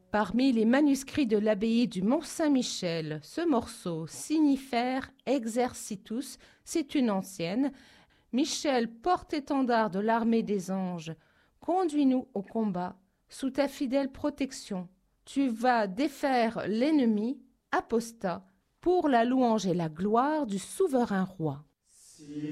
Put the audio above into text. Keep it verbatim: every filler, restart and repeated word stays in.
Parmi les manuscrits de l'abbaye du Mont-Saint-Michel, ce morceau, Signifer Exercitus, c'est une ancienne. Michel, porte-étendard de l'armée des anges, conduis-nous au combat sous ta fidèle protection. Tu vas défaire l'ennemi, apostat, pour la louange et la gloire du souverain roi.